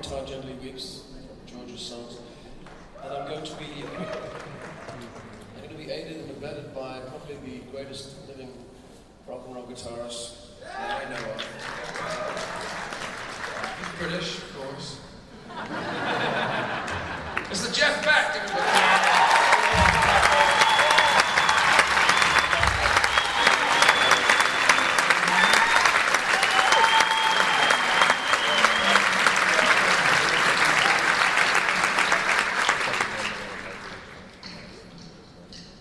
guitar gently weeps, George's songs, and I'm going to be aided and abetted by probably the greatest living rock and roll guitarist that I know of. British, of course.